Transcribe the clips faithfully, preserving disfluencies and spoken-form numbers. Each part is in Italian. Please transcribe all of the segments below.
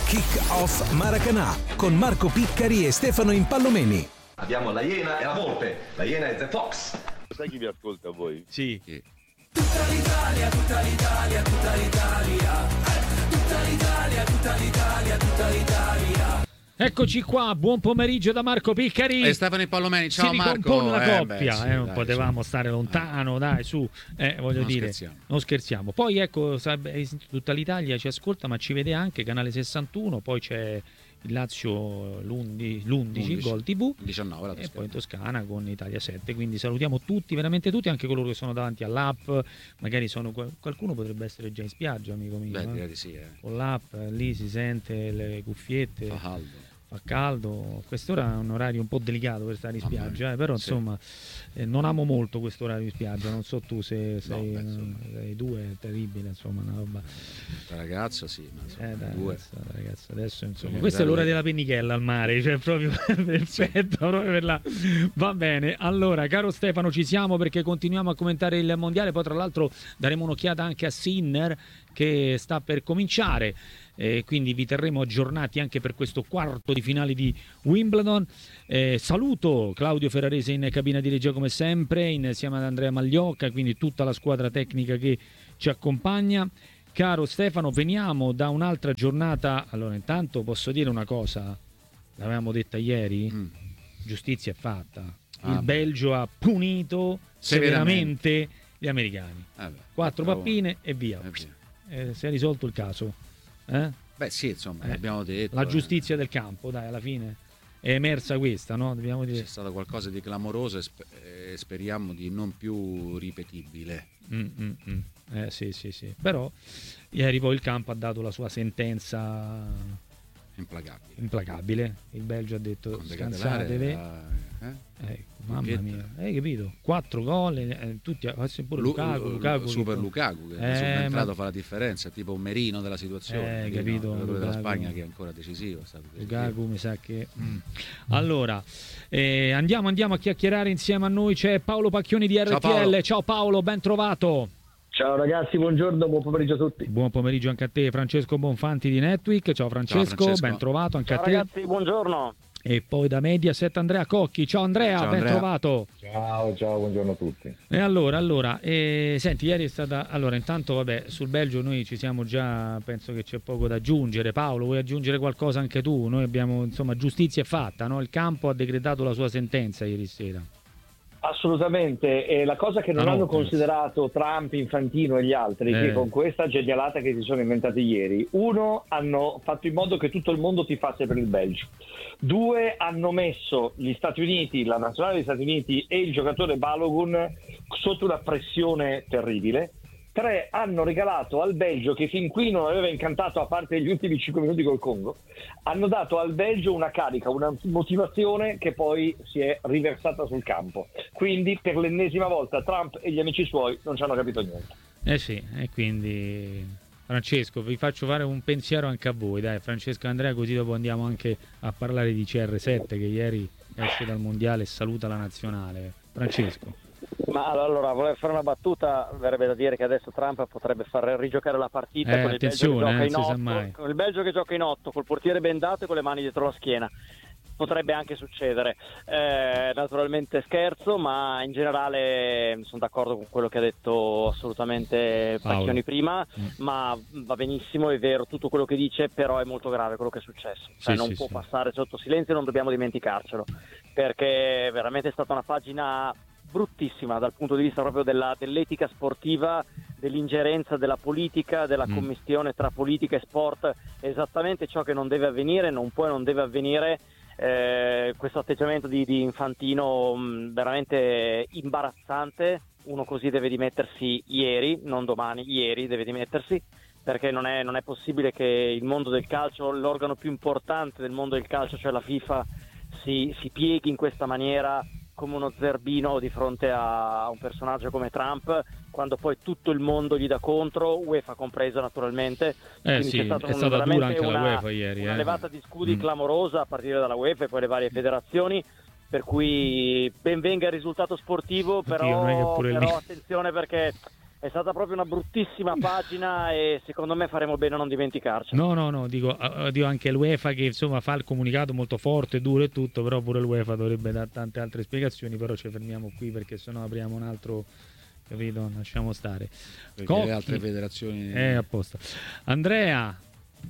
Kick Off Maracanã con Marco Piccari e Stefano Impallomeni. Abbiamo la Iena e la Volpe. La Iena è The Fox. Sai chi vi ascolta voi? Sì. Sì. Tutta l'Italia, tutta l'Italia, tutta l'Italia. Eh, tutta l'Italia, tutta l'Italia, tutta l'Italia. Eccoci qua, buon pomeriggio da Marco Piccari e Stefano Impallomeni. Ciao si Marco. ricompone la eh, coppia, beh, sì, eh, non dai, potevamo su. stare lontano, eh. dai, su, eh, voglio non dire, scherziamo. non scherziamo. Poi ecco, hai sentito, tutta l'Italia ci ascolta, ma ci vede anche Canale sessantuno, poi c'è il Lazio l'undici, l'undici Gol tivù diciannove, la e poi in Toscana con Italia sette, quindi salutiamo tutti, veramente tutti, anche coloro che sono davanti all'app, magari sono qualcuno potrebbe essere già in spiaggia, amico mio. Beh, eh? direi di sì, eh. Con l'app lì si sente le cuffiette, fa caldo. Fa caldo, quest'ora è un orario un po' delicato per stare in spiaggia, eh, però sì. insomma eh, non amo molto quest'orario in spiaggia, non so tu se sei, no, beh, sei due, è terribile, insomma, una roba. Da ragazzo sì, ma insomma, eh, da due. ragazzo, da ragazzo, adesso insomma, questa è l'ora della pennichella al mare, cioè proprio perfetto, proprio per la... Va bene, allora caro Stefano, ci siamo perché continuiamo a commentare il mondiale, poi tra l'altro daremo un'occhiata anche a Sinner che sta per cominciare. Eh, quindi vi terremo aggiornati anche per questo quarto di finale di Wimbledon. Eh, saluto Claudio Ferrarese in cabina di regia come sempre, insieme ad Andrea Magliocca, quindi tutta la squadra tecnica che ci accompagna. Caro Stefano, veniamo da un'altra giornata. Allora, intanto posso dire una cosa, l'avevamo detta ieri, mm. giustizia è fatta. Ah, il beh. Belgio ha punito severamente, severamente gli americani. Ah, beh, Quattro pappine e via. Eh, via. Eh, si è risolto il caso. Eh? Beh sì, insomma, eh, abbiamo detto. La eh. giustizia del campo, dai, alla fine è emersa questa, no? Dobbiamo dire. C'è stato qualcosa di clamoroso e sper- eh, speriamo di non più ripetibile. Mm, mm, mm. Eh sì, sì, sì. Però ieri poi il campo ha dato la sua sentenza implacabile. Implacabile. Il Belgio ha detto scansatevi. Eh? Eh, mamma mia, hai capito? Quattro gol, eh, tutti pure Lu- Lukaku, Lukaku super che... Lukaku che eh, è subentrato ma... fa la differenza, tipo un Merino della situazione, eh, capito? No? Lukaku... della Spagna che è ancora decisivo. Lukaku mi sa che mm. Allora eh, andiamo andiamo a chiacchierare insieme a noi, c'è Paolo Pacchioni di R T L. Ciao Paolo, Ciao Paolo, ben trovato. Ciao ragazzi, buongiorno, buon pomeriggio a tutti. Buon pomeriggio anche a te, Francesco Bonfanti di Netweek. Ciao Francesco, Ciao Francesco. Ben trovato anche Ciao a te. Ragazzi, buongiorno. E poi da Mediaset Andrea Cocchi. Ciao Andrea, ciao, ben Andrea. trovato. Ciao, ciao, buongiorno a tutti. E allora, allora, eh, senti, ieri è stata... Allora, intanto, vabbè, sul Belgio noi ci siamo già, penso che c'è poco da aggiungere. Paolo, vuoi aggiungere qualcosa anche tu? Noi abbiamo, insomma, giustizia è fatta, no? Il campo ha decretato la sua sentenza ieri sera. Assolutamente, e la cosa che non ah, hanno no, considerato Trump, Infantino e gli altri, eh. che con questa genialata che si sono inventati ieri, uno, hanno fatto in modo che tutto il mondo tifasse per il Belgio, due, hanno messo gli Stati Uniti, la nazionale degli Stati Uniti e il giocatore Balogun sotto una pressione terribile, tre, hanno regalato al Belgio, che fin qui non aveva incantato a parte gli ultimi cinque minuti col Congo, hanno dato al Belgio una carica, una motivazione che poi si è riversata sul campo. Quindi per l'ennesima volta Trump e gli amici suoi non ci hanno capito niente. Eh sì, e quindi Francesco vi faccio fare un pensiero anche a voi, dai Francesco e Andrea, così dopo andiamo anche a parlare di C R sette che ieri esce dal mondiale e saluta la nazionale. Francesco. Ma allora, volevo fare una battuta, verrebbe da dire che adesso Trump potrebbe far rigiocare la partita eh, con, il Belgio che eh, gioca in otto, con il Belgio che gioca in otto, col portiere bendato e con le mani dietro la schiena. Potrebbe anche succedere. Eh, naturalmente scherzo, ma in generale sono d'accordo con quello che ha detto assolutamente Pacchioni prima, mm. ma va benissimo, è vero tutto quello che dice, però è molto grave quello che è successo. Sì, cioè, non sì, può sì. passare sotto silenzio, non dobbiamo dimenticarcelo, perché veramente è stata una pagina bruttissima dal punto di vista proprio della, dell'etica sportiva, dell'ingerenza della politica, della mm. commistione tra politica e sport, esattamente ciò che non deve avvenire, non può e non deve avvenire. Eh, questo atteggiamento di, di Infantino mh, veramente imbarazzante, uno così deve dimettersi ieri, non domani, ieri deve dimettersi, perché non è, non è possibile che il mondo del calcio, l'organo più importante del mondo del calcio, cioè la FIFA, si, si pieghi in questa maniera come uno zerbino di fronte a un personaggio come Trump, quando poi tutto il mondo gli dà contro, UEFA compresa naturalmente. Eh sì, c'è stato è un, stata dura anche una, la UEFA ieri. Una eh. levata di scudi mm. clamorosa a partire dalla UEFA e poi le varie federazioni, per cui ben venga il risultato sportivo, però, Oddio, non è che pure però lì. attenzione, perché è stata proprio una bruttissima pagina e secondo me faremo bene a non dimenticarci. No, no, no, dico, dico anche l'UEFA che insomma fa il comunicato molto forte, duro e tutto, però pure l'UEFA dovrebbe dare tante altre spiegazioni, però ci fermiamo qui perché sennò apriamo un altro, capito? Lasciamo stare. Perché Cocchi, le altre federazioni... Eh, apposta. Andrea.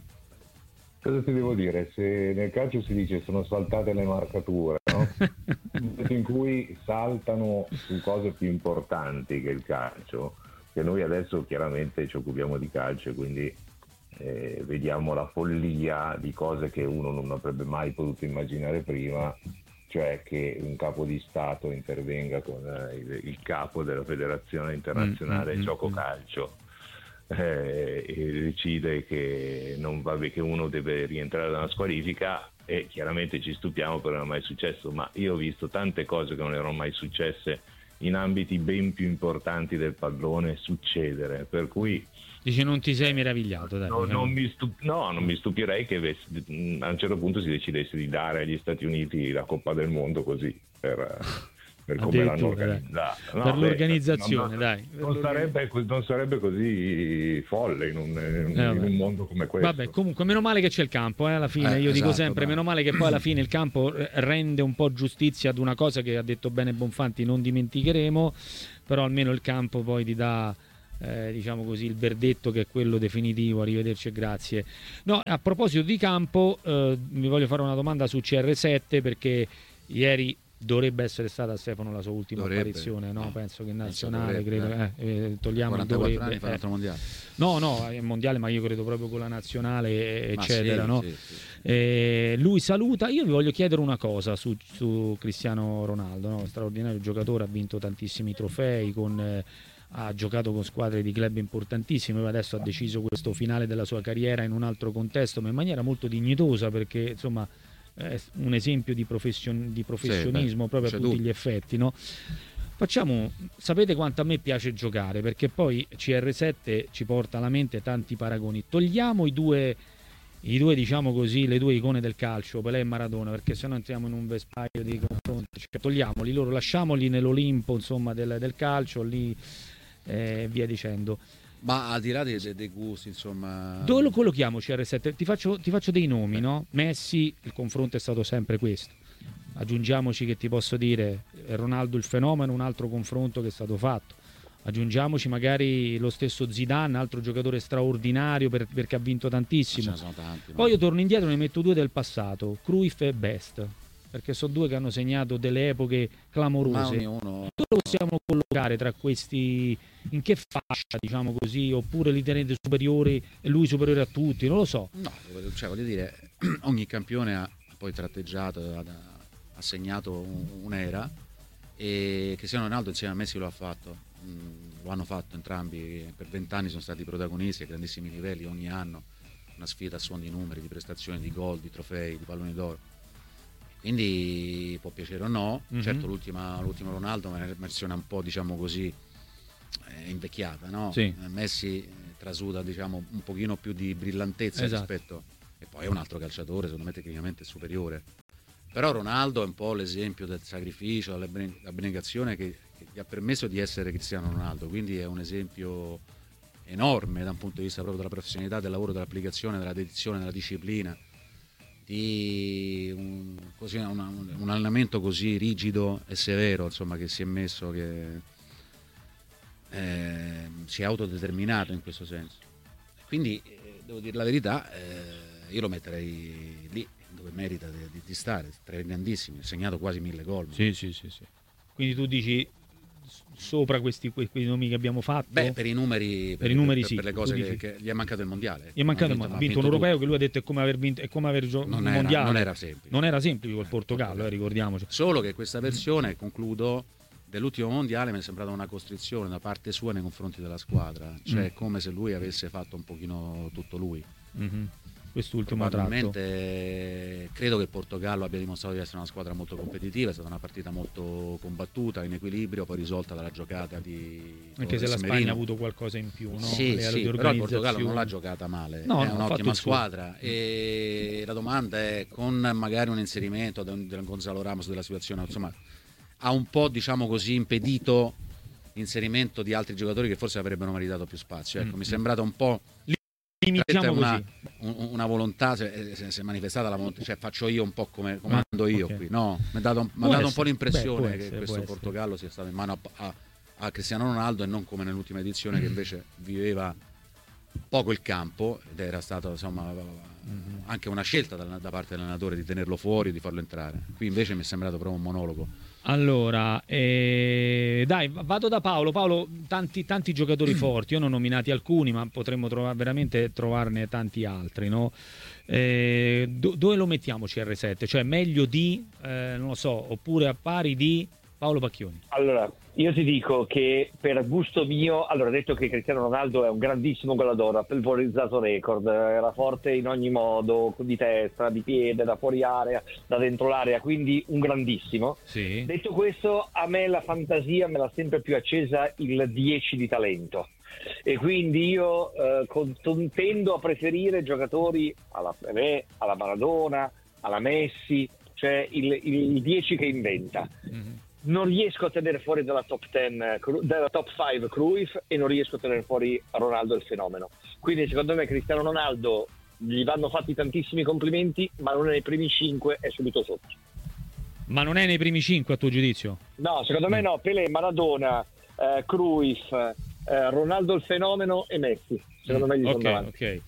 Cosa ti devo dire? Se nel calcio si dice sono saltate le marcature, no? Nel momento in cui saltano su cose più importanti che il calcio, che noi adesso chiaramente ci occupiamo di calcio e quindi eh, vediamo la follia di cose che uno non avrebbe mai potuto immaginare prima, cioè che un capo di Stato intervenga con eh, il, il capo della Federazione Internazionale mm, mm, Gioco mm. Calcio. Eh, e decide che, non va, che uno deve rientrare da una squalifica, e chiaramente ci stupiamo perché non è mai successo, ma io ho visto tante cose che non erano mai successe in ambiti ben più importanti del pallone succedere, per cui dici non ti sei meravigliato, dai, no, diciamo. non mi stup- no, non mi stupirei che a un certo punto si decidesse di dare agli Stati Uniti la Coppa del Mondo così per per come l'hanno organizzata. No, per beh, l'organizzazione, non, dai. Non sarebbe, non sarebbe così folle in un, in eh, un mondo come questo. Vabbè, comunque meno male che c'è il campo, eh, alla fine. Eh, Io esatto, dico sempre, bravo. meno male che poi alla fine il campo rende un po' giustizia ad una cosa che ha detto bene Bonfanti, non dimenticheremo, però almeno il campo poi ti dà... Eh, diciamo così il verdetto che è quello definitivo. Arrivederci e grazie. No, a proposito di campo, eh, mi voglio fare una domanda su C R sette, perché ieri dovrebbe essere stata, Stefano, la sua ultima Dovrebbe. apparizione, no? No. Penso che in Penso nazionale, dovrebbe, credo, eh, eh, togliamo il quarantaquattro dovrebbe, anni fa un eh. altro mondiale. No, no, è mondiale, ma io credo proprio con la nazionale, Ma eccetera, sì, no? sì, sì. Eh, lui saluta. Io vi voglio chiedere una cosa su, su Cristiano Ronaldo, no? Straordinario giocatore, ha vinto tantissimi trofei, con, eh, ha giocato con squadre di club importantissime, adesso ha deciso questo finale della sua carriera in un altro contesto, ma in maniera molto dignitosa, perché insomma è un esempio di, profession- di professionismo, sì, beh, proprio a c'è tutti tutto. gli effetti, no? Facciamo, sapete quanto a me piace giocare, perché poi C R sette ci porta alla mente tanti paragoni. Togliamo i due, i due diciamo così, le due icone del calcio, Pelé e Maradona, perché se no entriamo in un vespaio di confronti, cioè, togliamoli loro, lasciamoli nell'Olimpo, insomma, del, del calcio, lì e eh, via dicendo. Ma al di là dei, dei gusti, insomma... Dove lo collochiamo C R sette? Ti faccio, ti faccio dei nomi, no? Messi, il confronto è stato sempre questo. Aggiungiamoci, che ti posso dire, Ronaldo il fenomeno, un altro confronto che è stato fatto. Aggiungiamoci magari lo stesso Zidane, altro giocatore straordinario per, perché ha vinto tantissimo. Ce ne sono tanti, Poi io torno indietro e ne metto due del passato, Cruyff e Best, perché sono due che hanno segnato delle epoche clamorose. ognuno... Dove lo possiamo collocare tra questi? In che fascia, diciamo così? Oppure li tenete superiori e lui superiore a tutti? Non lo so. No, cioè voglio dire, ogni campione ha poi tratteggiato, ha, ha segnato un'era, e Cristiano Ronaldo insieme a Messi lo ha fatto, mm, lo hanno fatto entrambi, per vent'anni sono stati protagonisti a grandissimi livelli ogni anno, una sfida a suon di numeri, di prestazioni, di gol, di trofei, di palloni d'oro. Quindi può piacere o no, mm-hmm. Certo l'ultima, l'ultimo Ronaldo è una versione un po', diciamo così, eh, invecchiata, no? Sì. Messi trasuda, diciamo, un pochino più di brillantezza, esatto. Rispetto, e poi è un altro calciatore, secondo me tecnicamente superiore. Però Ronaldo è un po' l'esempio del sacrificio, dell'abnegazione che, che gli ha permesso di essere Cristiano Ronaldo, quindi è un esempio enorme da un punto di vista proprio della professionalità, del lavoro, dell'applicazione, della dedizione, della disciplina, di un, così, una, un allenamento così rigido e severo, insomma, che si è messo, che eh, si è autodeterminato in questo senso. Quindi eh, devo dire la verità, eh, io lo metterei lì dove merita di, di stare, tra i grandissimi, ha segnato quasi mille gol. Sì, sì, sì, sì. Quindi tu dici sopra questi, questi nomi che abbiamo fatto? Beh, per i numeri, per, per, i numeri per, sì. per le cose che, che gli è mancato il mondiale. Gli è mancato il mondiale. Ha vinto un europeo tutto. Che lui ha detto è come aver vinto, è come aver giocato un mondiale. Non era semplice. Non era semplice col eh, Portogallo, Portogallo. Eh, ricordiamoci. Solo che questa versione, concludo, dell'ultimo mondiale mi è sembrata una costrizione da parte sua nei confronti della squadra, cioè mm. come se lui avesse fatto un pochino tutto lui. Mm-hmm. Quest'ultimo Probabilmente tratto. Credo che il Portogallo abbia dimostrato di essere una squadra molto competitiva, è stata una partita molto combattuta, in equilibrio, poi risolta dalla giocata di anche se la Spagna Merino. ha avuto qualcosa in più, no? Sì, sì, di però il Portogallo non l'ha giocata male, no, è no, un'ottima squadra e la domanda è, con magari un inserimento del Gonzalo Ramos della situazione, insomma, ha un po', diciamo così, impedito inserimento di altri giocatori che forse avrebbero meritato più spazio. Ecco, mm. mi è sembrata un po' Diciamo una, un, una volontà, se, se, se è manifestata la volontà, cioè faccio io un po' come comando io okay. qui, no? Mi ha dato, mi ha dato un po' l'impressione Beh, che essere, questo Portogallo sia stato in mano a, a, a Cristiano Ronaldo e non come nell'ultima edizione mm. che invece viveva poco il campo ed era stato insomma mm. anche una scelta da, da parte dell'allenatore di tenerlo fuori, di farlo entrare. Qui invece mi è sembrato proprio un monologo. Allora, eh, dai, vado da Paolo. Paolo, tanti, tanti giocatori forti, io ne ho nominati alcuni, ma potremmo trovare, veramente trovarne tanti altri, no? Eh, do, dove lo mettiamo C R sette? Cioè meglio di, eh, non lo so, oppure a pari di Paolo Pacchioni? Allora, io ti dico che per gusto mio, allora detto che Cristiano Ronaldo è un grandissimo goleador, ha polverizzato record, era forte in ogni modo, di testa, di piede, da fuori area, da dentro l'area, quindi un grandissimo. Sì. Detto questo, a me la fantasia me l'ha sempre più accesa il dieci di talento. E quindi io eh, con, tendo a preferire giocatori alla Pelé, alla Maradona, alla Messi, cioè il, il dieci che inventa. Mm-hmm. Non riesco a tenere fuori dalla top dieci, dalla top cinque Cruyff e non riesco a tenere fuori Ronaldo il fenomeno. Quindi secondo me Cristiano Ronaldo gli vanno fatti tantissimi complimenti, ma non è nei primi cinque, è subito sotto. Ma non è nei primi cinque a tuo giudizio? No, secondo me no. Pelé, Maradona, eh, Cruyff, eh, Ronaldo il fenomeno e Messi. Secondo mm, me gli sono okay, davanti. Ok,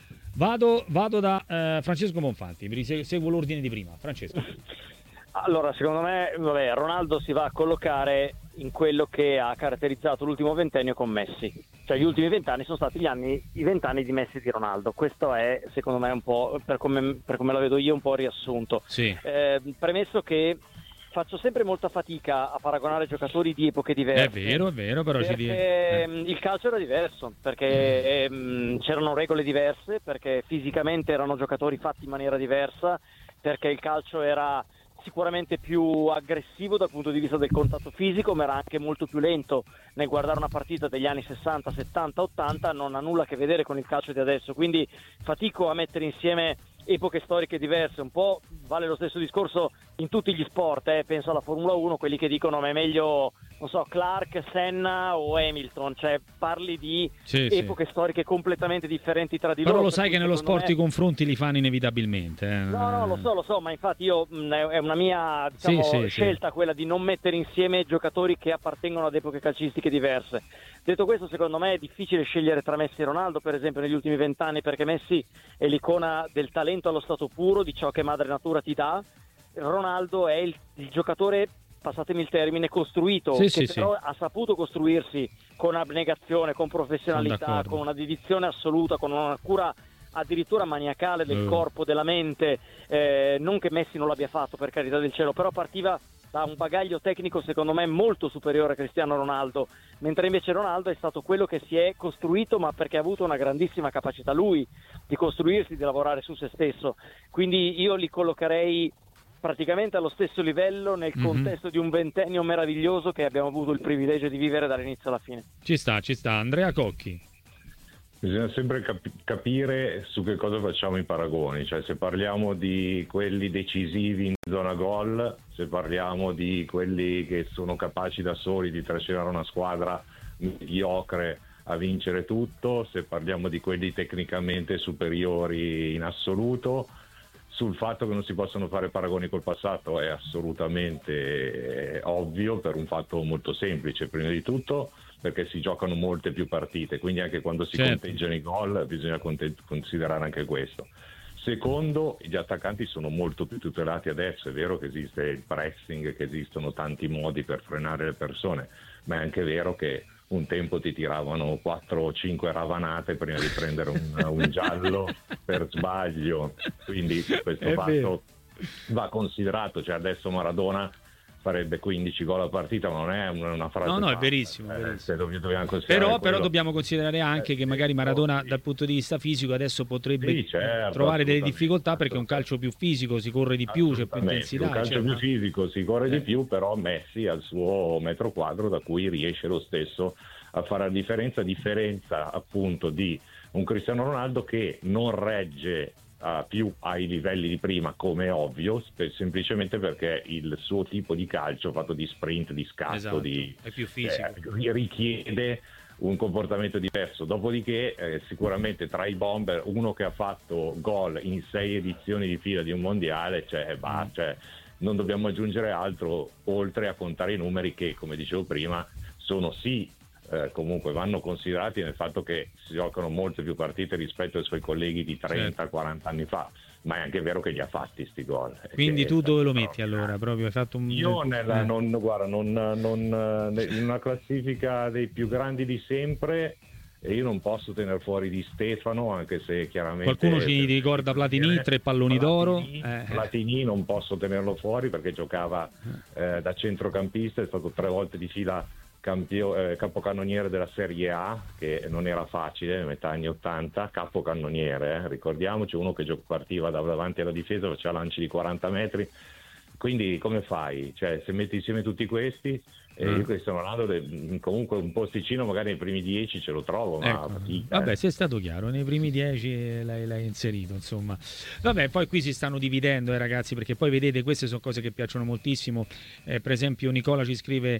vado, vado da eh, Francesco Bonfanti, mi seguo l'ordine di prima. Francesco. Allora, secondo me, vabbè, Ronaldo si va a collocare in quello che ha caratterizzato l'ultimo ventennio con Messi. Cioè gli ultimi vent'anni sono stati gli anni, i vent'anni di Messi e di Ronaldo. Questo è, secondo me, un po', per come, per come la vedo io, un po' riassunto. Sì. Eh, premesso che faccio sempre molta fatica a paragonare giocatori di epoche diverse. È vero, è vero, però perché ci eh. il calcio era diverso, perché ehm, c'erano regole diverse, perché fisicamente erano giocatori fatti in maniera diversa, perché il calcio era sicuramente più aggressivo dal punto di vista del contatto fisico, ma era anche molto più lento nel guardare una partita degli anni sessanta, settanta, ottanta, non ha nulla a che vedere con il calcio di adesso, quindi fatico a mettere insieme epoche storiche diverse. Un po' vale lo stesso discorso in tutti gli sport, eh. Penso alla Formula uno, quelli che dicono ma è meglio, non so, Clark, Senna o Hamilton, cioè parli di sì, epoche sì. storiche completamente differenti tra di però loro. Però lo sai che nello sport me... i confronti li fanno inevitabilmente. Eh. No, no, lo so, lo so, ma infatti io mh, è una mia diciamo, sì, sì, scelta sì. quella di non mettere insieme giocatori che appartengono ad epoche calcistiche diverse. Detto questo, secondo me è difficile scegliere tra Messi e Ronaldo, per esempio, negli ultimi vent'anni, perché Messi è l'icona del talento allo stato puro, di ciò che madre natura ti dà. Ronaldo è il, il giocatore, passatemi il termine, costruito, sì, che sì, però sì. ha saputo costruirsi con abnegazione, con professionalità, con una dedizione assoluta, con una cura addirittura maniacale del uh. corpo, della mente. Eh, non che Messi non l'abbia fatto, per carità del cielo, però partiva da un bagaglio tecnico secondo me molto superiore a Cristiano Ronaldo, mentre invece Ronaldo è stato quello che si è costruito, ma perché ha avuto una grandissima capacità lui di costruirsi, di lavorare su se stesso. Quindi io li collocherei praticamente allo stesso livello nel mm-hmm. contesto di un ventennio meraviglioso che abbiamo avuto il privilegio di vivere dall'inizio alla fine. Ci sta, ci sta. Andrea Cocchi. Bisogna sempre cap- capire su che cosa facciamo i paragoni, cioè se parliamo di quelli decisivi in zona gol, se parliamo di quelli che sono capaci da soli di trascinare una squadra mediocre a vincere tutto, se parliamo di quelli tecnicamente superiori in assoluto. Sul fatto che non si possono fare paragoni col passato è assolutamente ovvio, per un fatto molto semplice. Prima di tutto perché si giocano molte più partite, quindi anche quando si certo. conteggiano i gol bisogna conte- considerare anche questo. Secondo, gli attaccanti sono molto più tutelati adesso. È vero che esiste il pressing, che esistono tanti modi per frenare le persone, ma è anche vero che un tempo ti tiravano quattro o cinque ravanate prima di prendere un, un giallo per sbaglio, quindi questo è fatto vero. Va considerato. Cioè adesso Maradona farebbe quindici gol a partita, ma non è una, una frase no no fatta. è verissimo, eh, verissimo. Se dobbiamo considerare però, quello... però dobbiamo considerare anche eh, che magari Maradona sì. dal punto di vista fisico adesso potrebbe sì, certo, trovare delle difficoltà, perché è un calcio più fisico, si corre di più, c'è più intensità, un calcio cioè, più ma... fisico, si corre eh. di più, però Messi ha il suo metro quadro da cui riesce lo stesso a fare la differenza, differenza appunto di un Cristiano Ronaldo che non regge uh, più ai livelli di prima, come è ovvio, sp- semplicemente perché il suo tipo di calcio fatto di sprint, di scatto, Esatto, di, è più fisico. eh, richiede un comportamento diverso. Dopodiché eh, sicuramente tra i bomber uno che ha fatto gol in sei edizioni di fila di un mondiale, cioè, bah, cioè non dobbiamo aggiungere altro oltre a contare i numeri che, come dicevo prima, sono sì eh, comunque vanno considerati nel fatto che si giocano molte più partite rispetto ai suoi colleghi di trenta quaranta anni fa, ma è anche vero che li ha fatti sti gol. Quindi che, tu dove lo metti allora? Proprio hai fatto un... Io nella, eh. non, guarda, non, non, in una classifica dei più grandi di sempre, e io non posso tenere fuori Di Stefano, anche se chiaramente Qualcuno ci ricorda Platini, tre palloni d'oro. Platini, Eh. Platini non posso tenerlo fuori perché giocava eh, da centrocampista, è stato tre volte di fila campio, eh, capocannoniere della Serie A, che non era facile, metà anni ottanta, capocannoniere, eh, ricordiamoci, uno che gioc- partiva da davanti alla difesa, faceva lanci di quaranta metri, quindi come fai? Cioè, se metti insieme tutti questi, e Mm. io Cristiano Ronaldo de- comunque un posticino magari nei primi dieci ce lo trovo, ma Ecco. fatica, Vabbè, eh. sei stato chiaro, nei primi dieci l'hai, l'hai inserito, insomma. Vabbè, poi qui si stanno dividendo, eh, ragazzi, perché poi vedete, queste sono cose che piacciono moltissimo. Eh, per esempio Nicola ci scrive,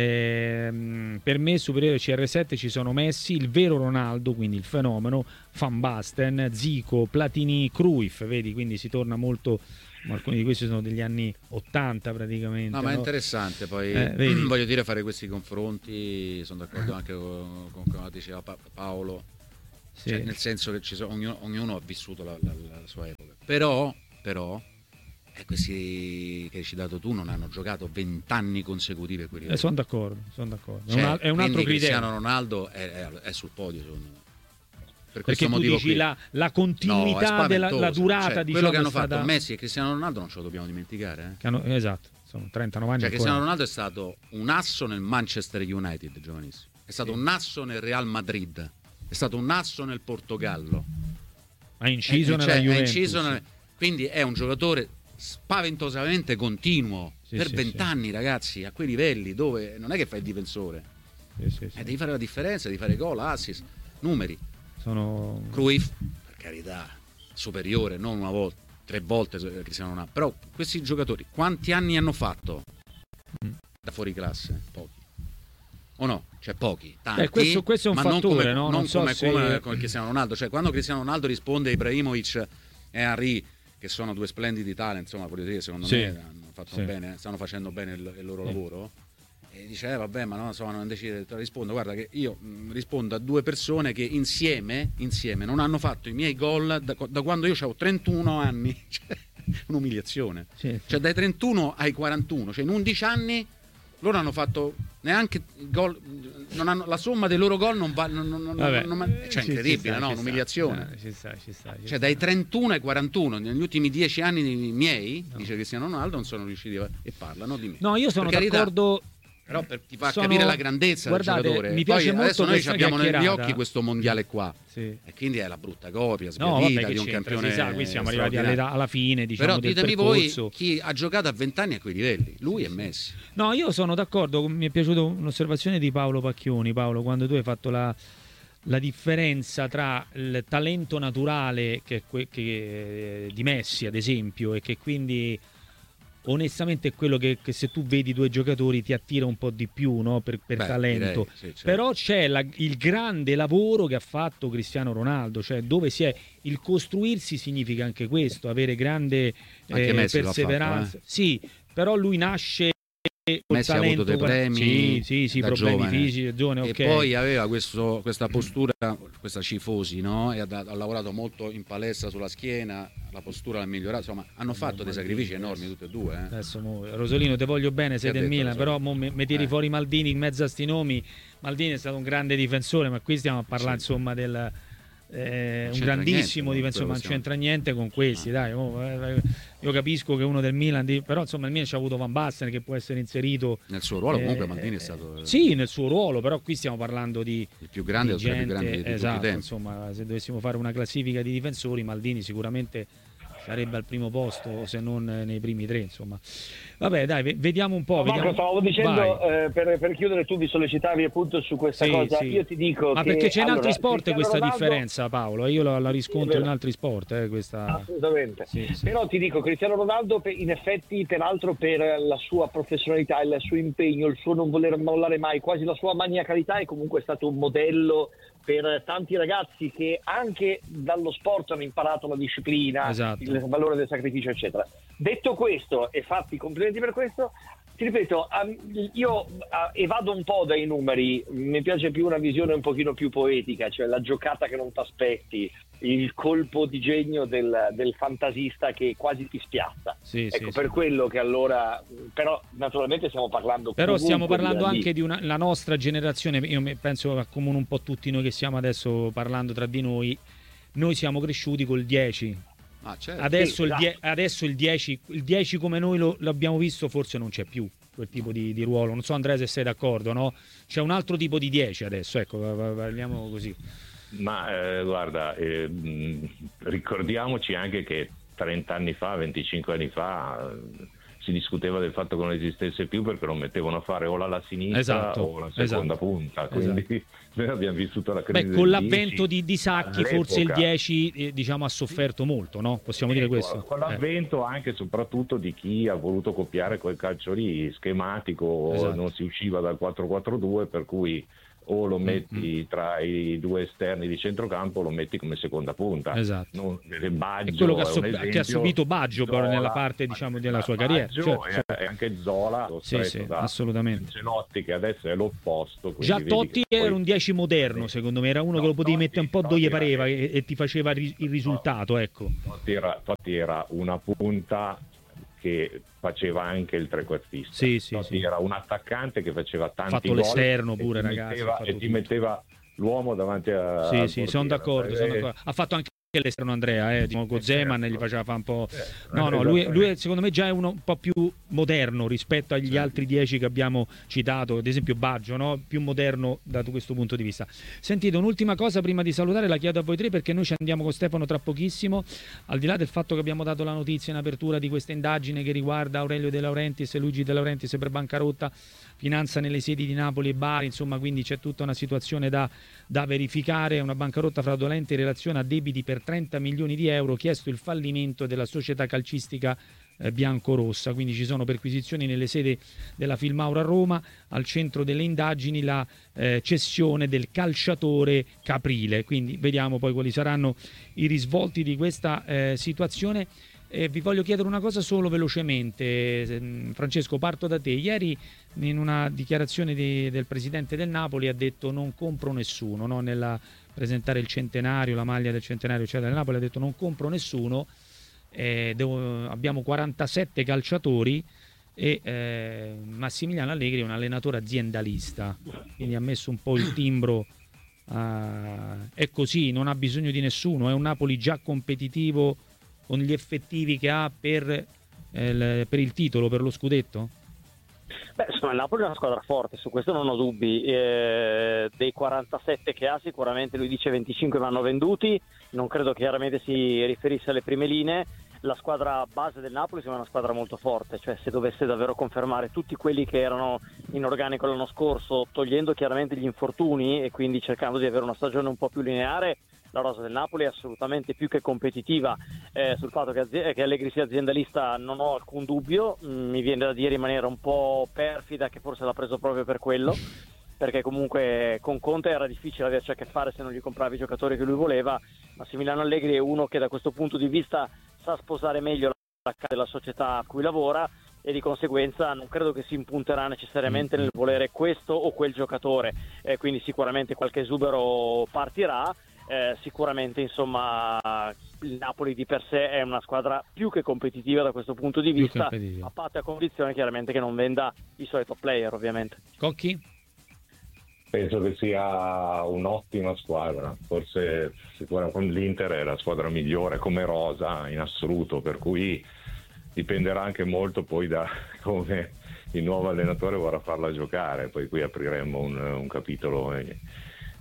ehm, per me superiore C R sette ci sono Messi, il vero Ronaldo, quindi il fenomeno, Van Basten, Zico, Platini, Cruyff, vedi, quindi si torna molto... Alcuni di questi sono degli anni ottanta praticamente. No, ma è no? interessante poi, Eh, vedi? voglio dire, fare questi confronti, sono d'accordo anche con, con quello che diceva Pa- Paolo, Sì. cioè, nel senso che ci sono, ognuno, ognuno ha vissuto la, la- la sua epoca, però, però eh, questi che hai citato tu non hanno giocato vent'anni consecutivi a quei Eh, livelli. sono d'accordo, sono d'accordo. Cioè, è, un, al- è un altro quindi criterio. Cristiano Ronaldo è, è- è sul podio, secondo me. Per Perché questo tu motivo dici qui. la, la No, è continuità della la spaventoso. durata, Cioè, diciamo, quello che hanno è stata... fatto Messi e Cristiano Ronaldo non ce lo dobbiamo dimenticare, eh. che hanno- esatto, sono trentanove anni. Cioè, ancora. Cristiano Ronaldo è stato un asso nel Manchester United, giovanissimo. È stato un asso nel Real Madrid. È stato un asso nel Portogallo. Ha inciso Eh, nella cioè, ha Juventus. inciso nel- Quindi è un giocatore spaventosamente continuo Sì, per sì, vent'anni, ragazzi, a quei livelli dove non è che fai il difensore, Sì, sì, sì. eh, devi fare la differenza, devi fare gol, assist, numeri. Sono... Cruyff, per carità, superiore, non una volta, tre volte Cristiano Ronaldo. Però questi giocatori quanti anni hanno fatto da fuori classe? Pochi. O no? Cioè pochi, tanti, Eh, questo- questo è un ma fattore, non come, no? non Non so come, se- come con Cristiano Ronaldo. Cioè quando Cristiano Ronaldo risponde a Ibrahimovic e Henry, che sono due splendidi talent, insomma, voglio dire, secondo Sì. me hanno fatto Sì. bene, stanno facendo bene il, il loro Sì. lavoro. E dice, eh, vabbè, ma no, insomma, non decide, te rispondo, guarda che io mh, rispondo a due persone che insieme, insieme non hanno fatto i miei gol da, da quando io avevo trentuno anni. Cioè, un'umiliazione. Sì, sì. Cioè dai trentuno ai quarantuno, cioè in undici anni loro hanno fatto neanche gol, non hanno, la somma dei loro gol non va, non, non, non- Vabbè. non- cioè Sì, incredibile, ci sta, no? ci sta. Un'umiliazione. Eh, ci sta, ci sta, ci Cioè sta. dai trentuno ai quarantuno, negli ultimi dieci anni miei, dice Cristiano Ronaldo, non sono riusciti a... e parlano di me. No, io sono Per carità, d'accordo. però per, ti fa Sono- capire la grandezza Guardate, del giocatore. mi piace Poi molto adesso noi questa abbiamo negli chiacchierata. occhi questo mondiale qua, Sì. e quindi è la brutta copia, No, sbiadita vabbè, che di un c'entra, campione si sa, qui siamo arrivati straordinario. all'età- alla fine, diciamo, Però del ditemi percorso. voi chi ha giocato a vent'anni a quei livelli, lui e Messi. No, io sono d'accordo, mi è piaciuta un'osservazione di Paolo Pacchioni, Paolo, quando tu hai fatto la, la differenza tra il talento naturale che, è que- che, di Messi, ad esempio, e che quindi onestamente è quello che, che se tu vedi due giocatori ti attira un po' di più, no? per, per Beh, talento. direi, sì, certo. Però c'è la- il grande lavoro che ha fatto Cristiano Ronaldo, cioè dove si è il costruirsi significa anche questo, avere grande Anche eh, Messi lo ha perseveranza. fatto, eh. Sì, però lui nasce col Messi ha avuto talento, dei premi sì, sì, sì, da problemi giovane. fisici, zone, E ok. poi aveva questo- questa postura, questa cifosi, no? E ha, ha lavorato molto in palestra sulla schiena, la postura l'ha migliorata, insomma hanno fatto dei sacrifici enormi tutti e due. Eh. Adesso, mo, Rosolino, te voglio bene, sei Che ha del detto Milan, Rosolino? però mo mi, mi tiri Eh. fuori Maldini in mezzo a sti nomi. Maldini è stato un grande difensore, ma qui stiamo a parlare Sì. insomma del eh, un c'entra grandissimo niente, difensore, ma non quello c'entra niente con questi, dai. mo, eh, io capisco che uno del Milan, di- però insomma il Milan ci ha avuto Van Basten che può essere inserito Nel suo ruolo comunque eh, Maldini è stato eh, sì, nel suo ruolo, però qui stiamo parlando di il più grande, di tra i più gente, grandi di tutti i esatto, tempi. insomma, se dovessimo fare una classifica di difensori, Maldini sicuramente sarebbe al primo posto, se non nei primi tre, insomma. Vabbè, dai, vediamo un po'. No, Marco, vediamo... stavo dicendo, eh, per, per chiudere, tu mi sollecitavi appunto su questa sì, cosa. sì. Io ti dico ma che, perché c'è in allora, altri sport Cristiano questa Ronaldo... differenza, Paolo, io la, la riscontro in altri sport, eh, questa... assolutamente. Sì, sì. Però ti dico, Cristiano Ronaldo, in effetti, peraltro per la sua professionalità, il suo impegno, il suo non voler mollare mai, quasi la sua maniacalità, è comunque stato un modello per tanti ragazzi che anche dallo sport hanno imparato la disciplina, esatto. il valore del sacrificio, eccetera. Detto questo, e fatti complimenti per questo, ti ripeto, io evado un po' dai numeri, mi piace più una visione un pochino più poetica, cioè la giocata che non ti aspetti, il colpo di genio del, del fantasista che quasi ti spiazza. Sì, ecco, sì, per sì. quello che allora, però naturalmente stiamo parlando Però stiamo comunque parlando di- anche di una, la nostra generazione, io me- penso accomuna un po' tutti noi che stiamo adesso parlando tra di noi, noi siamo cresciuti col dieci. Ah, certo. Adesso, Sì, il esatto. die- adesso il dieci, il dieci come noi lo, l'abbiamo visto forse non c'è più quel tipo di, di ruolo. Non so Andrea se sei d'accordo, no? C'è un altro tipo di dieci adesso, ecco, parliamo così. Ma eh, guarda, eh, mh, ricordiamoci anche che trenta anni fa, venticinque anni fa eh, si discuteva del fatto che non esistesse più perché lo mettevano a fare o la sinistra Esatto, o la seconda esatto, punta, quindi esatto. noi abbiamo vissuto la crisi Beh, con del l'avvento dieci di, di Sacchi forse il all'epoca. dieci eh, diciamo ha sofferto molto, no? Possiamo dire Ecco, questo? con Eh. l'avvento anche e soprattutto di chi ha voluto copiare quel calcio lì schematico, Esatto. non si usciva dal quattro quattro due, per cui o lo metti Mm-hmm. tra i due esterni di centrocampo o lo metti come seconda punta. Esatto. Non, Baggio È quello che ha, è un so- che esempio, ha subito Baggio però Zola, nella parte diciamo della sua carriera. Baggio Certo, e, certo. e anche Zola, lo Sì, stretto sì, da assolutamente. Celotti, che adesso è l'opposto. quindi Già vedi Totti che era poi- un dieci moderno, secondo me, era uno No, che lo potevi Totti- mettere un po' Totti dove gli era- pareva e, e ti faceva ri- il risultato, ecco. Totti era, Totti era una punta che faceva anche il trequartista. Sì, sì, Totti sì. era un attaccante che faceva tanti Fatto gol l'esterno e pure, ti ragazzi, ha metteva- fatto e ti tutto. metteva l'uomo davanti a Sì, al sì, sono portiere. d'accordo, sono Eh, d'accordo. Ha fatto anche l'esterno Andrea, eh, diciamo, con Zeman certo. gli faceva fare un po'. Certo, No, no, lui, esattamente. lui è, secondo me già è uno un po' più moderno rispetto agli altri dieci che abbiamo citato, ad esempio Baggio, no? Più moderno da questo punto di vista. Sentite, un'ultima cosa prima di salutare, la chiedo a voi tre perché noi ci andiamo con Stefano tra pochissimo, al di là del fatto che abbiamo dato la notizia in apertura di questa indagine che riguarda Aurelio De Laurentiis e Luigi De Laurentiis per bancarotta, finanza nelle sedi di Napoli e Bari, insomma, quindi c'è tutta una situazione da, da verificare, una bancarotta fraudolenta in relazione a debiti per trenta milioni di euro, chiesto il fallimento della società calcistica eh, biancorossa, quindi ci sono perquisizioni nelle sedi della Filmaura a Roma, al centro delle indagini la eh, cessione del calciatore Caprile, quindi vediamo poi quali saranno i risvolti di questa eh, situazione. Eh, vi voglio chiedere una cosa solo velocemente, Francesco, parto da te. Ieri in una dichiarazione di, del presidente del Napoli ha detto non compro nessuno, no? Nella presentare il centenario, la maglia del centenario eccetera del Napoli ha detto non compro nessuno, eh, devo, abbiamo quarantasette calciatori e eh, Massimiliano Allegri è un allenatore aziendalista, quindi ha messo un po' il timbro, uh, è così, non ha bisogno di nessuno, è un Napoli già competitivo con gli effettivi che ha per, eh, il, per il titolo, per lo scudetto? Beh, insomma, il Napoli è una squadra forte, su questo non ho dubbi. Eh, dei quarantasette che ha, sicuramente lui dice venticinque vanno venduti, non credo chiaramente si riferisse alle prime linee. La squadra base del Napoli sembra una squadra molto forte, cioè se dovesse davvero confermare tutti quelli che erano in organico l'anno scorso, togliendo chiaramente gli infortuni e quindi cercando di avere una stagione un po' più lineare, la rosa del Napoli è assolutamente più che competitiva. Eh, sul fatto che, azi- che Allegri sia aziendalista non ho alcun dubbio, mm, mi viene da dire in maniera un po' perfida che forse l'ha preso proprio per quello, perché comunque con Conte era difficile averci a che fare se non gli compravi i giocatori che lui voleva. Massimiliano Allegri è uno che da questo punto di vista sa sposare meglio la casa della società a cui lavora e di conseguenza non credo che si impunterà necessariamente nel volere questo o quel giocatore, eh, quindi sicuramente qualche esubero partirà. Eh, sicuramente insomma il Napoli di per sé è una squadra più che competitiva da questo punto di vista, a patto e a condizione chiaramente che non venda i suoi top player, ovviamente. Cocchi? Penso che sia un'ottima squadra, forse sicuramente l'Inter è la squadra migliore come rosa in assoluto, per cui dipenderà anche molto poi da come il nuovo allenatore vorrà farla giocare, poi qui apriremo un, un capitolo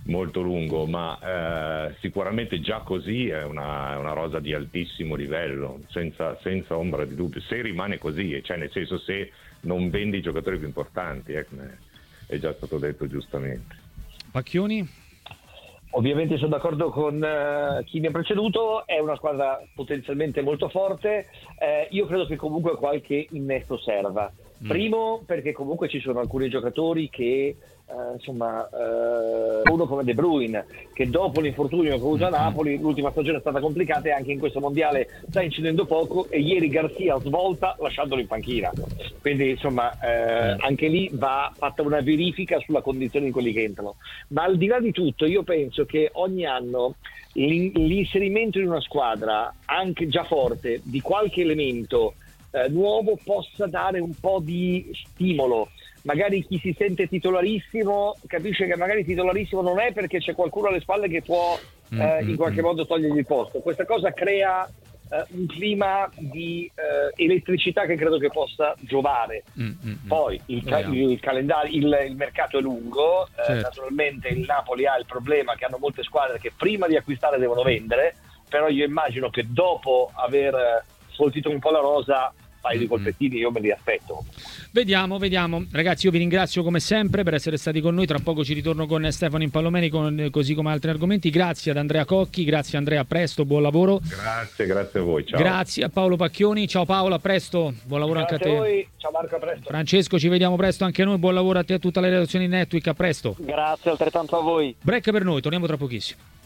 molto lungo, ma eh, sicuramente già così è una, è una rosa di altissimo livello, senza, senza ombra di dubbio, se rimane così, cioè nel senso se non vende i giocatori più importanti, eh, come è già stato detto giustamente. Pacchioni? Ovviamente sono d'accordo con uh, chi mi ha preceduto, è una squadra potenzialmente molto forte, eh, io credo che comunque qualche innesto serva. Mm. Primo perché comunque ci sono alcuni giocatori che, uh, insomma, uh, uno come De Bruyne, che dopo l'infortunio che ha avuto a Napoli, l'ultima stagione è stata complicata e anche in questo mondiale sta incidendo poco, e ieri Garcia svolta lasciandolo in panchina. Quindi insomma uh, anche lì va fatta una verifica sulla condizione di quelli che entrano. Ma al di là di tutto io penso che ogni anno l'inserimento in una squadra anche già forte di qualche elemento eh, nuovo possa dare un po' di stimolo. Magari chi si sente titolarissimo capisce che magari titolarissimo non è perché c'è qualcuno alle spalle che può eh, in qualche modo togliergli il posto. Questa cosa crea eh, un clima di eh, elettricità che credo che possa giovare. Mm-hmm. Poi il, ca- il calendario, il, il mercato è lungo, eh, certo. Naturalmente il Napoli ha il problema che hanno molte squadre che prima di acquistare devono vendere, però io immagino che dopo aver sfoltito un po' la rosa, un paio di colpettini io me li aspetto. Vediamo, vediamo. Ragazzi, io vi ringrazio come sempre per essere stati con noi. Tra poco ci ritorno con Stefano Impallomeni, con, così come altri argomenti. Grazie ad Andrea Cocchi, grazie Andrea, a presto, buon lavoro. Grazie, grazie a voi, ciao. Grazie a Paolo Pacchioni, ciao Paolo, a presto, buon lavoro grazie anche a te. A voi. Ciao Marco, a presto. Francesco, ci vediamo presto anche noi, buon lavoro a te e a tutta la redazione di Netweek, a presto. Grazie altrettanto a voi. Break per noi, torniamo tra pochissimo.